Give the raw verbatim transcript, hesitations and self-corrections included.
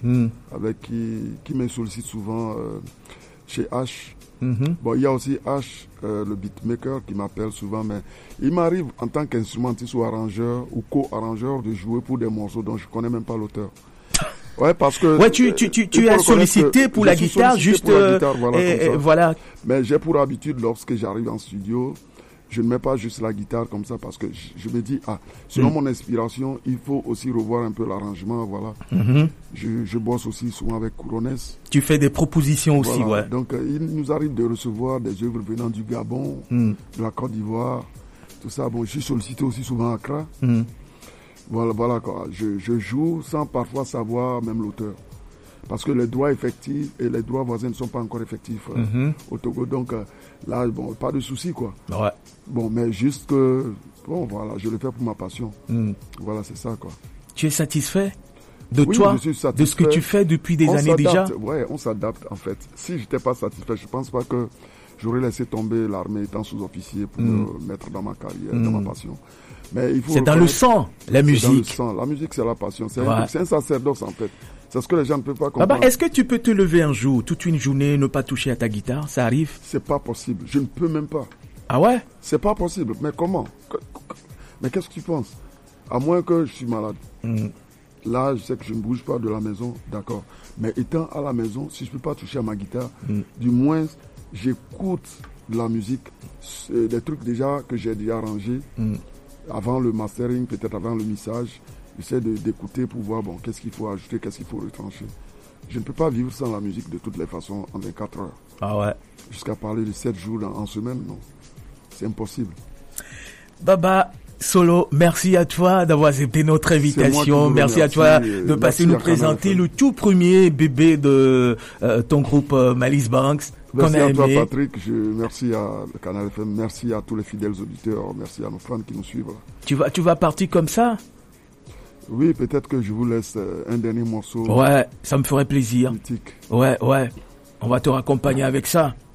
mm. avec qui, qui me sollicite souvent euh, chez H. Mm-hmm. Bon, il y a aussi H, euh, le beatmaker, qui m'appelle souvent, mais il m'arrive en tant qu'instrumentiste ou arrangeur ou co-arrangeur de jouer pour des morceaux dont je connais même pas l'auteur. Ouais, parce que. Ouais, tu, tu, tu, tu es sollicité pour la guitare, juste. Pour la guitare, voilà, et, comme ça. voilà. Mais j'ai pour habitude, lorsque j'arrive en studio, je ne mets pas juste la guitare comme ça parce que je, je me dis, ah, selon mm. mon inspiration, il faut aussi revoir un peu l'arrangement, voilà. Mm-hmm. Je, je bosse aussi souvent avec Couronnes. Tu fais des propositions aussi, voilà. ouais. Donc, euh, il nous arrive de recevoir des œuvres venant du Gabon, mm. de la Côte d'Ivoire, tout ça. Bon, je suis sollicité aussi souvent à Accra. Mm. Voilà, voilà quoi. Je, je joue sans parfois savoir même l'auteur. Parce que les droits effectifs et les droits voisins ne sont pas encore effectifs euh, mm-hmm. au Togo. Donc euh, là, bon, pas de souci quoi. Ouais. Bon, mais juste que, bon, voilà, je le fais pour ma passion. Mm. Voilà, c'est ça quoi. Tu es satisfait de oui, toi, je suis satisfait. De ce que tu fais depuis des on années déjà? Ouais, on s'adapte en fait. Si j'étais pas satisfait, je pense pas que j'aurais laissé tomber l'armée étant sous-officier pour mm. me mettre dans ma carrière, mm. dans ma passion. Mais il faut c'est dans le sang, la musique. C'est dans le sang. La musique, c'est la passion. C'est, ouais. un, c'est un sacerdoce, en fait. C'est ce que les gens ne peuvent pas comprendre. Baba, est-ce que tu peux te lever un jour, toute une journée, ne pas toucher à ta guitare? Ça arrive? C'est pas possible. Je ne peux même pas. Ah ouais? C'est pas possible. Mais comment? Mais qu'est-ce que tu penses? À moins que je suis malade. Mm. Là, je sais que je ne bouge pas de la maison, d'accord. Mais étant à la maison, si je ne peux pas toucher à ma guitare, mm. du moins, j'écoute de la musique, des trucs déjà que j'ai déjà arrangés. Mm. Avant le mastering, peut-être avant le mixage, j'essaie de, d'écouter pour voir bon, qu'est-ce qu'il faut ajouter, qu'est-ce qu'il faut retrancher. Je ne peux pas vivre sans la musique de toutes les façons en vingt-quatre heures. Ah ouais. Jusqu'à parler de sept jours en, en semaine, non. C'est impossible. Baba Solo, merci à toi d'avoir accepté notre invitation. Merci, merci à toi de passer nous présenter le tout premier bébé de euh, ton groupe euh, Malice Banks. Merci à toi Patrick, je, merci à le Canal F M, merci à tous les fidèles auditeurs, merci à nos fans qui nous suivent. Tu vas, tu vas partir comme ça? Oui, peut-être que je vous laisse un dernier morceau. Ouais, ça me ferait plaisir. Politique. Ouais, ouais, on va te raccompagner avec ça.